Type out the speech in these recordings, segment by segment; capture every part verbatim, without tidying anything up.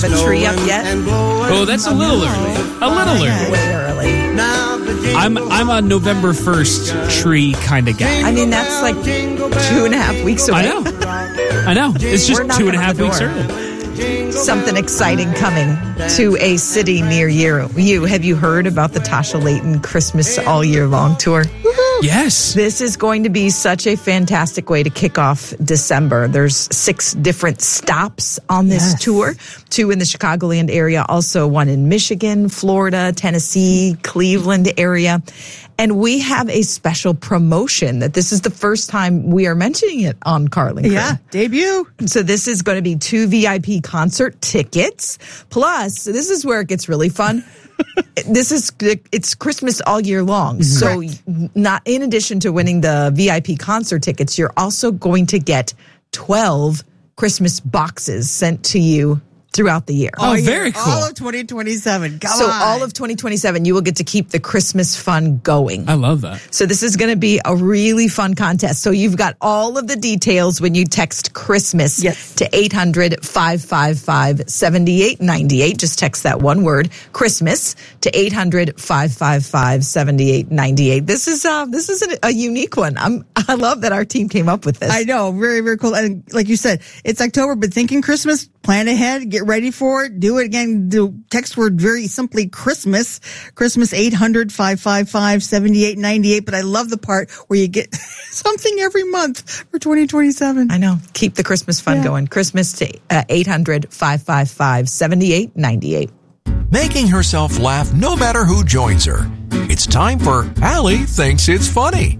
A tree up yet? Oh, that's a little early. A little early. Way early. I'm I'm a November first tree kind of guy. I mean, that's like two and a half weeks away. I know. I know. It's just We're two and a knocking on half the weeks door. early. Something exciting coming to a city near you. You have you heard about the Tasha Layton Christmas All Year Long tour? Yes. This is going to be such a fantastic way to kick off December. There's six different stops on this Yes. tour. Two in the Chicagoland area, also one in Michigan, Florida, Tennessee, Cleveland area. And we have a special promotion that this is the first time we are mentioning it on Carlin Crew. Yeah, debut. So this is going to be two V I P concert tickets. Plus, this is where it gets really fun. This is it's Christmas all year long. So not in addition to winning the V I P concert tickets, you're also going to get twelve Christmas boxes sent to you throughout the year. Oh, very cool. All of twenty twenty-seven. Come So on. all of twenty twenty-seven, you will get to keep the Christmas fun going. I love that. So this is going to be a really fun contest. So you've got all of the details when you text Christmas Yes. to eight hundred, five five five, seven eight nine eight. Just text that one word, Christmas, to eight hundred, five five five, seven eight nine eight. This is uh this is a, a unique one. I'm I love that our team came up with this. I know. Very, very cool. And like you said, it's October, but thinking Christmas, plan ahead, get ready for it, do it again. The text word very simply Christmas, Christmas eight hundred, five five five, seven eight nine eight. But I love the part where you get something every month for twenty twenty-seven. I know. Keep the Christmas fun Yeah. going. Christmas to uh, eight hundred, five five five, seven eight nine eight. Making herself laugh no matter who joins her. It's time for Allie Thinks It's Funny.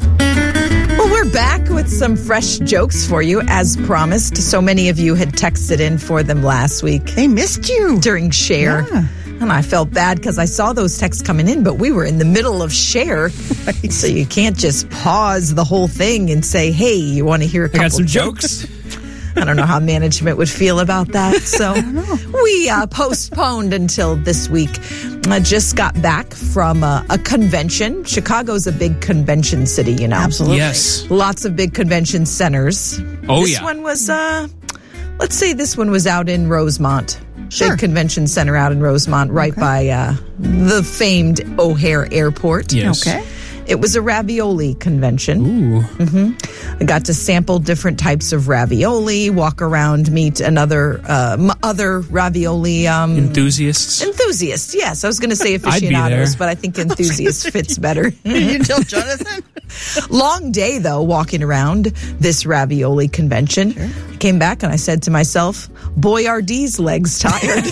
Well, we're back with some fresh jokes for you, as promised. So many of you had texted in for them last week They missed you. during Share. Yeah. And I felt bad because I saw those texts coming in, but we were in the middle of Share. Right. So you can't just pause the whole thing and say, hey, you want to hear a I couple got some jokes? jokes. I don't know how management would feel about that. So we uh, postponed until this week. I just got back from a, a convention. Chicago's a big convention city, you know. Absolutely. Yes. Lots of big convention centers. Oh, this yeah. one was, uh, let's say this one was out in Rosemont. Sure. Big convention center out in Rosemont, right by uh, the famed O'Hare Airport. Yes. Okay. It was a ravioli convention. Ooh. I got to sample different types of ravioli, walk around, meet another uh, m- other ravioli um, Enthusiasts. enthusiasts. Yes, I was going to say I'd be aficionados, there. but I think enthusiast fits better. Did you tell Jonathan? Long day, though, walking around this ravioli convention. I came back and I said to myself, Boyardee's legs tired.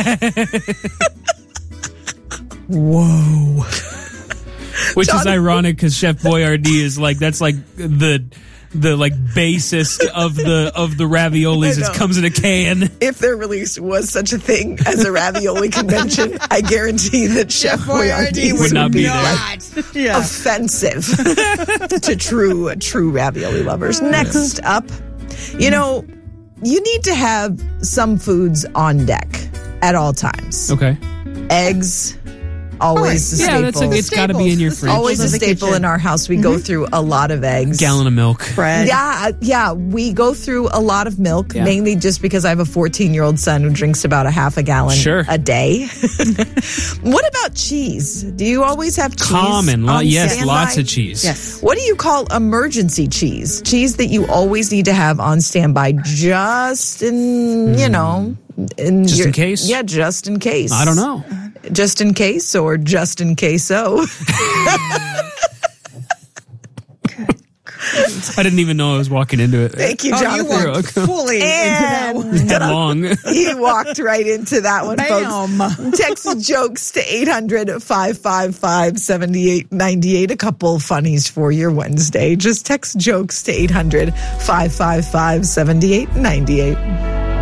Whoa. Which is Jonathan- ironic because Chef Boyardee is like, that's like the the like basest of the of the raviolis. I know. It comes in a can. If there really was such a thing as a ravioli convention, I guarantee that Chef Boyardee would not be there. not. Yeah. offensive to true true ravioli lovers. Next up, you know, you need to have some foods on deck at all times. Okay. Eggs, always a Yeah, staple. that's a, it's got to be in your fridge. Always a of the staple kitchen. in our house. We go through a lot of eggs. Gallon of milk. Bread. Yeah, yeah, we go through a lot of milk, Yeah. mainly just because I have a fourteen-year-old son who drinks about a half a gallon Sure. a day. What about cheese? Do you always have cheese? Common. Lo- on yes, standby? lots of cheese. Yes. What do you call emergency cheese? Cheese that you always need to have on standby, just in, you know, in Just your- in case? Yeah, just in case. I don't know. Just in case, or just in case so. I didn't even know I was walking into it. Thank you, Oh, you Jonathan. walked fully into that one. And Headlong. he walked right into that one, Bam. folks. Text jokes to eight hundred, five five five, seven eight nine eight. A couple funnies for your Wednesday. Just text jokes to eight hundred, five five five, seven eight nine eight.